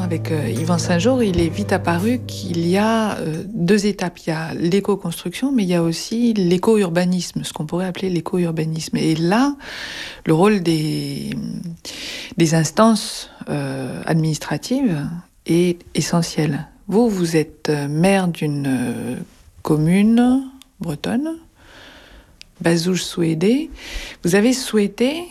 avec Yvan Saint-Jour, il est vite apparu qu'il y a deux étapes. Il y a l'éco-construction, mais il y a aussi l'éco-urbanisme, ce qu'on pourrait appeler l'éco-urbanisme. Et là, le rôle des instances administratives est essentiel. Vous êtes maire d'une commune bretonne, Bazouges-Souédé. Vous avez souhaité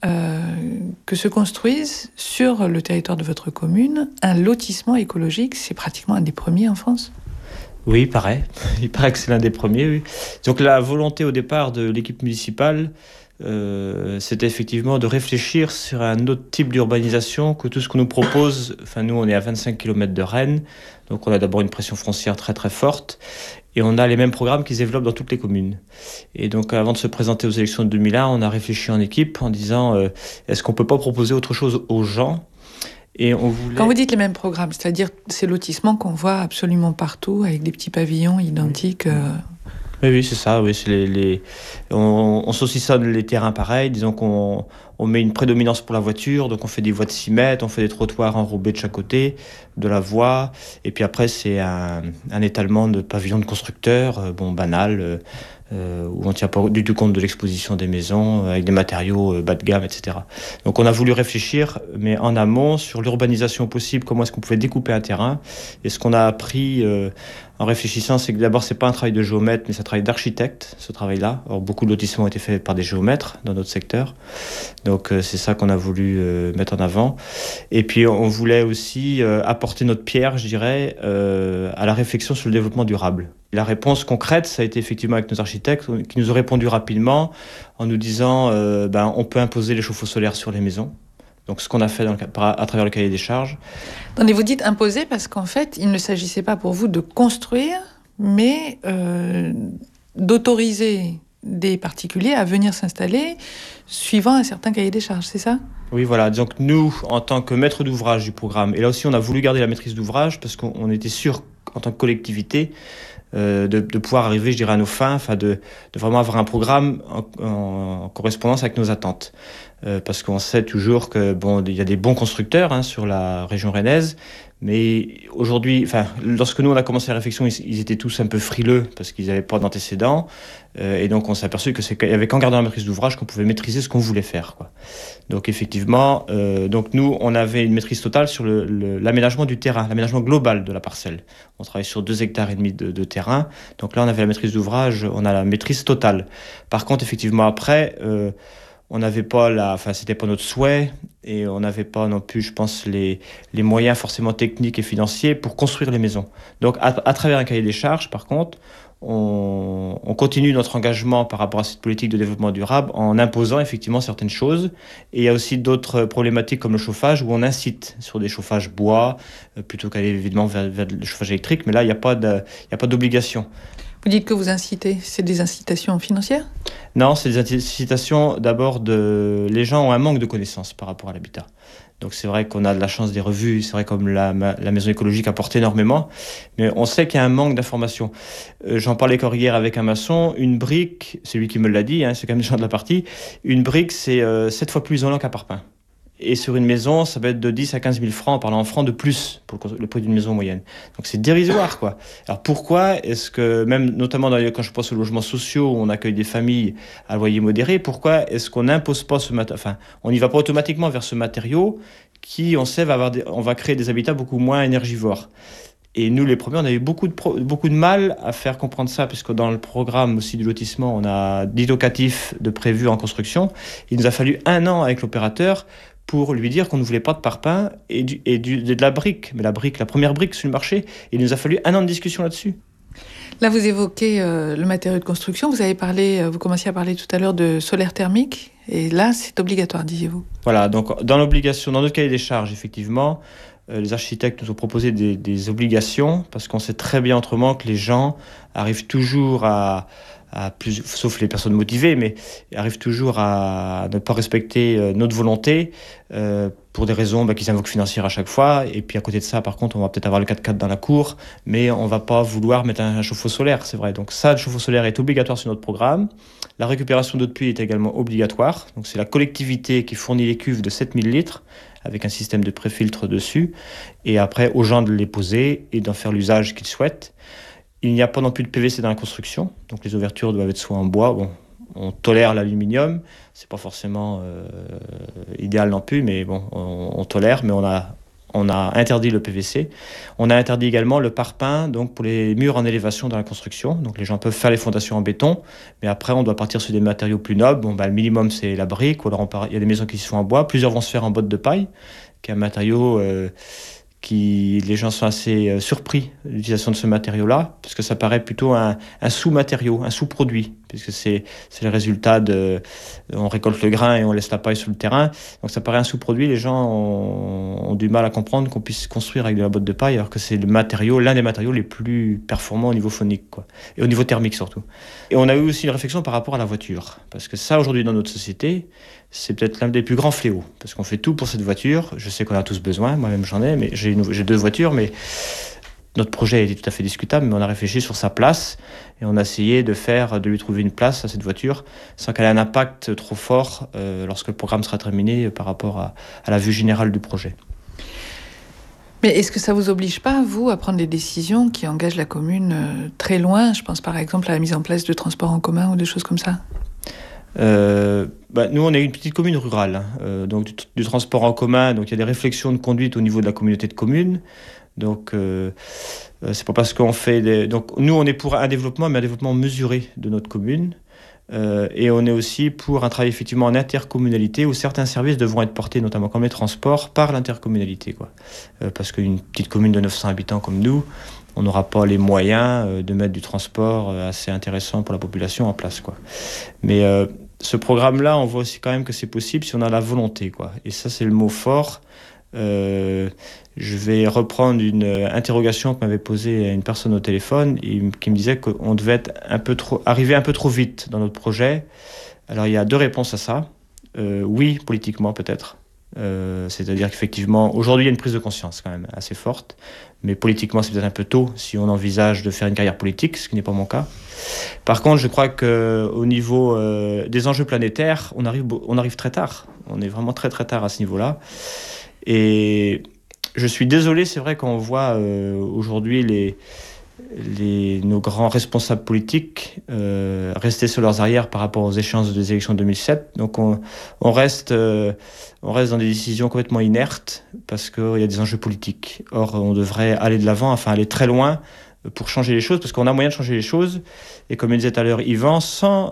que se construise sur le territoire de votre commune un lotissement écologique. C'est pratiquement un des premiers en France. Oui, il paraît. Il paraît que c'est l'un des premiers, oui. Donc la volonté au départ de l'équipe municipale, c'était effectivement de réfléchir sur un autre type d'urbanisation que tout ce qu'on nous propose. Enfin, nous, on est à 25 km de Rennes, donc on a d'abord une pression foncière très très forte, et on a les mêmes programmes qui se développent dans toutes les communes. Et donc, avant de se présenter aux élections de 2001, on a réfléchi en équipe en disant est-ce qu'on peut pas proposer autre chose aux gens ? Et on voulait... Quand vous dites les mêmes programmes, c'est-à-dire ces lotissements qu'on voit absolument partout avec des petits pavillons identiques. Oui, c'est ça. Oui, c'est on saucissonne les terrains pareils. Disons qu'on met une prédominance pour la voiture, donc on fait des voies de 6 mètres, on fait des trottoirs enrobés de chaque côté de la voie. Et puis après, c'est un étalement de pavillons de constructeurs, banal, où on ne tient pas du tout compte de l'exposition des maisons, avec des matériaux bas de gamme, etc. Donc on a voulu réfléchir, mais en amont, sur l'urbanisation possible, comment est-ce qu'on pouvait découper un terrain. Et ce qu'on a appris en réfléchissant, c'est que d'abord, c'est pas un travail de géomètre, mais c'est un travail d'architecte, ce travail-là. Or, beaucoup de lotissements ont été faits par des géomètres dans notre secteur. Donc, c'est ça qu'on a voulu mettre en avant. Et puis, on voulait aussi apporter notre pierre, je dirais, à la réflexion sur le développement durable. La réponse concrète, ça a été effectivement avec nos architectes, qui nous ont répondu rapidement en nous disant on peut imposer les chauffe-eau solaires sur les maisons. Donc, ce qu'on a fait à travers le cahier des charges. Attendez, vous dites imposer parce qu'en fait, il ne s'agissait pas pour vous de construire, mais d'autoriser des particuliers à venir s'installer suivant un certain cahier des charges, c'est ça ? Oui, voilà. Donc, nous, en tant que maître d'ouvrage du programme, et là aussi, on a voulu garder la maîtrise d'ouvrage parce qu'on était sûr, en tant que collectivité, de pouvoir arriver, je dirais, à nos fins, de vraiment avoir un programme en correspondance avec nos attentes. Parce qu'on sait toujours que il y a des bons constructeurs sur la région rennaise, mais aujourd'hui, lorsque nous on a commencé la réflexion, ils étaient tous un peu frileux parce qu'ils n'avaient pas d'antécédents, et donc on s'est aperçu que qu'il y avait qu'en gardant la maîtrise d'ouvrage qu'on pouvait maîtriser ce qu'on voulait faire, quoi. Donc effectivement, donc nous on avait une maîtrise totale sur l'aménagement du terrain, l'aménagement global de la parcelle. On travaille sur 2,5 hectares de terrain, donc là on avait la maîtrise d'ouvrage, on a la maîtrise totale. Par contre, effectivement après, on n'avait pas c'était pas notre souhait, et on n'avait pas non plus, je pense, les moyens forcément techniques et financiers pour construire les maisons. Donc, à travers un cahier des charges, par contre, on continue notre engagement par rapport à cette politique de développement durable en imposant effectivement certaines choses. Et il y a aussi d'autres problématiques comme le chauffage, où on incite sur des chauffages bois, plutôt qu'aller évidemment vers le chauffage électrique, mais là, il n'y a pas d'obligation. Vous dites que vous incitez, c'est des incitations financières ? Non, c'est des incitations d'abord les gens ont un manque de connaissances par rapport à l'habitat. Donc c'est vrai qu'on a de la chance des revues, c'est vrai comme la maison écologique apporte énormément, mais on sait qu'il y a un manque d'informations. J'en parlais encore hier avec un maçon, une brique, c'est lui qui me l'a dit, c'est quand même le gens de la partie, une brique c'est 7 fois plus isolant qu'un parpaing. Et sur une maison, ça va être de 10 à 15 000 francs, en parlant en francs de plus, pour le prix d'une maison moyenne. Donc c'est dérisoire, quoi. Alors pourquoi est-ce que, même notamment quand je pense aux logements sociaux, où on accueille des familles à loyer modéré, pourquoi est-ce qu'on n'impose pas on n'y va pas automatiquement vers ce matériau qui, on sait, on va créer des habitats beaucoup moins énergivores. Et nous, les premiers, on a eu beaucoup de mal à faire comprendre ça, puisque dans le programme aussi du lotissement, on a 10 locatifs de prévus en construction. Il nous a fallu 1 an avec l'opérateur pour lui dire qu'on ne voulait pas de parpaing et de la brique. Mais la première brique sur le marché, il nous a fallu 1 an de discussion là-dessus. Là, vous évoquez le matériau de construction. Vous commenciez à parler tout à l'heure de solaire thermique. Et là, c'est obligatoire, disiez-vous. Voilà, donc dans notre cahier des charges, effectivement, les architectes nous ont proposé des obligations, parce qu'on sait très bien autrement que les gens arrivent toujours sauf les personnes motivées, mais arrivent toujours à ne pas respecter notre volonté pour des raisons qu'ils invoquent financières à chaque fois. Et puis à côté de ça, par contre, on va peut-être avoir le 4x4 dans la cour, mais on ne va pas vouloir mettre un chauffe-eau solaire, c'est vrai. Donc ça, le chauffe-eau solaire est obligatoire sur notre programme. La récupération d'eau de pluie est également obligatoire. Donc c'est la collectivité qui fournit les cuves de 7000 litres avec un système de pré-filtre dessus, et après aux gens de les poser et d'en faire l'usage qu'ils souhaitent. Il n'y a pas non plus de PVC dans la construction, donc les ouvertures doivent être soit en bois. Bon, on tolère l'aluminium, c'est pas forcément idéal non plus, mais bon, on tolère, mais on a interdit le PVC. On a interdit également le parpaing, donc pour les murs en élévation dans la construction. Donc les gens peuvent faire les fondations en béton, mais après on doit partir sur des matériaux plus nobles. Bon, le minimum c'est la brique, ou alors il y a des maisons qui se font en bois. Plusieurs vont se faire en botte de paille, qui est un matériau les gens sont assez surpris de l'utilisation de ce matériau-là, parce que ça paraît plutôt un sous-matériau, un sous-produit, puisque c'est le résultat on récolte le grain et on laisse la paille sur le terrain, donc ça paraît un sous-produit. Les gens ont du mal à comprendre qu'on puisse construire avec de la botte de paille, alors que c'est l'un des matériaux les plus performants au niveau phonique, quoi, et au niveau thermique surtout. Et on a eu aussi une réflexion par rapport à la voiture, parce que ça, aujourd'hui, dans notre société, c'est peut-être l'un des plus grands fléaux, parce qu'on fait tout pour cette voiture. Je sais qu'on a tous besoin, moi-même j'en ai, mais j'ai 2 voitures, mais notre projet était tout à fait discutable, mais on a réfléchi sur sa place, et on a essayé de lui trouver une place à cette voiture, sans qu'elle ait un impact trop fort lorsque le programme sera terminé par rapport à la vue générale du projet. Mais est-ce que ça vous oblige pas, vous, à prendre des décisions qui engagent la commune très loin? Je pense par exemple à la mise en place de transports en commun ou des choses comme ça. Nous, on est une petite commune rurale, donc du transport en commun. Donc il y a des réflexions de conduite au niveau de la communauté de communes. Donc c'est pas parce qu'on fait donc nous, on est pour un développement, mais un développement mesuré de notre commune. Et on est aussi pour un travail effectivement en intercommunalité, où certains services devront être portés, notamment comme les transports, par l'intercommunalité, quoi. Parce qu'une petite commune de 900 habitants comme nous, on n'aura pas les moyens de mettre du transport assez intéressant pour la population en place, quoi. Mais ce programme-là, on voit aussi quand même que c'est possible si on a la volonté, quoi. Et ça, c'est le mot fort. Je vais reprendre une interrogation que m'avait posée une personne au téléphone, qui me disait qu'on devait arriver un peu trop vite dans notre projet. Alors il y a 2 réponses à ça. Oui, politiquement peut-être. C'est-à-dire qu'effectivement, aujourd'hui il y a une prise de conscience quand même assez forte, mais politiquement c'est peut-être un peu tôt si on envisage de faire une carrière politique, ce qui n'est pas mon cas. Par contre, je crois qu'au niveau des enjeux planétaires, on arrive très tard. On est vraiment très très tard à ce niveau-là. Et je suis désolé, c'est vrai, quand on voit aujourd'hui nos grands responsables politiques rester sur leurs arrières par rapport aux échéances des élections de 2007. Donc on reste dans des décisions complètement inertes parce qu'il y a des enjeux politiques. Or, on devrait aller de l'avant, enfin aller très loin pour changer les choses, parce qu'on a moyen de changer les choses. Et comme il disait tout à l'heure Yvan, sans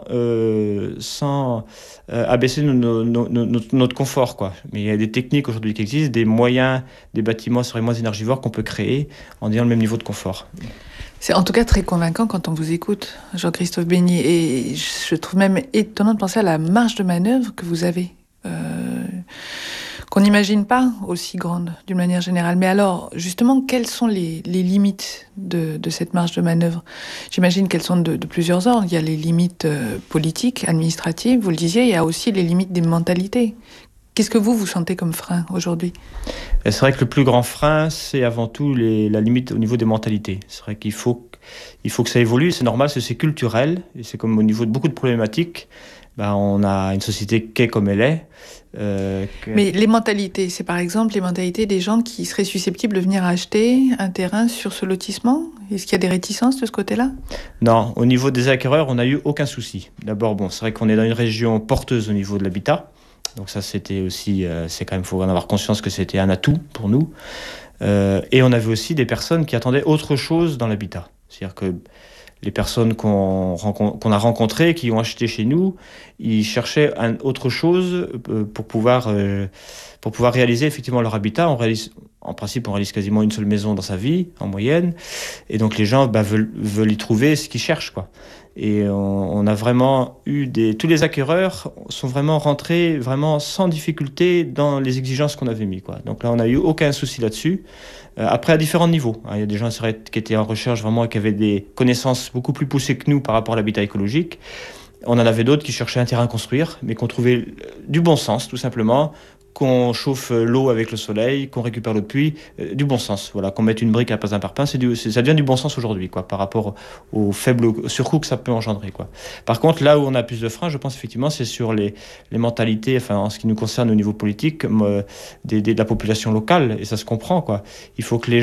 abaisser notre confort, quoi. Mais il y a des techniques aujourd'hui qui existent, des moyens, des bâtiments seraient moins énergivores qu'on peut créer en ayant le même niveau de confort. C'est en tout cas très convaincant quand on vous écoute, Jean-Christophe Beigny. Et je trouve même étonnant de penser à la marge de manœuvre que vous avez, qu'on n'imagine pas aussi grande d'une manière générale. Mais alors, justement, quelles sont les limites de cette marge de manœuvre? J'imagine qu'elles sont de plusieurs ordres. Il y a les limites politiques, administratives, vous le disiez, il y a aussi les limites des mentalités. Qu'est-ce que vous sentez comme frein aujourd'hui? C'est vrai que le plus grand frein, c'est avant tout la limite au niveau des mentalités. C'est vrai qu'il faut que ça évolue, c'est normal, c'est culturel, et c'est comme au niveau de beaucoup de problématiques. On a une société qui est comme elle est. Mais les mentalités, c'est par exemple les mentalités des gens qui seraient susceptibles de venir acheter un terrain sur ce lotissement? Est-ce qu'il y a des réticences de ce côté-là? Non, au niveau des acquéreurs, on n'a eu aucun souci. D'abord, c'est vrai qu'on est dans une région porteuse au niveau de l'habitat. Donc ça, c'était aussi, c'est quand même, faut en avoir conscience que c'était un atout pour nous. Et on avait aussi des personnes qui attendaient autre chose dans l'habitat. C'est-à-dire que les personnes qu'on a rencontrées, qui ont acheté chez nous, ils cherchaient autre chose pour pouvoir réaliser effectivement leur habitat. En principe, on réalise quasiment une seule maison dans sa vie, en moyenne. Et donc les gens veulent y trouver ce qu'ils cherchent, quoi. Et on a vraiment eu tous les acquéreurs sont vraiment rentrés vraiment sans difficulté dans les exigences qu'on avait mis, quoi. Donc là, on n'a eu aucun souci là-dessus. Après, à différents niveaux. Il y a des gens qui étaient en recherche vraiment, qui avaient des connaissances beaucoup plus poussées que nous par rapport à l'habitat écologique. On en avait d'autres qui cherchaient un terrain à construire, mais qu'on trouvait du bon sens, tout simplement, qu'on chauffe l'eau avec le soleil, qu'on récupère l'eau de pluie, du bon sens. Voilà, qu'on mette une brique à la place d'un parpaing, ça devient du bon sens aujourd'hui, quoi, par rapport au faible surcoût que ça peut engendrer, quoi. Par contre, là où on a plus de freins, je pense effectivement, c'est sur les mentalités, enfin, en ce qui nous concerne au niveau politique, de la population locale, et ça se comprend, quoi. Il faut que les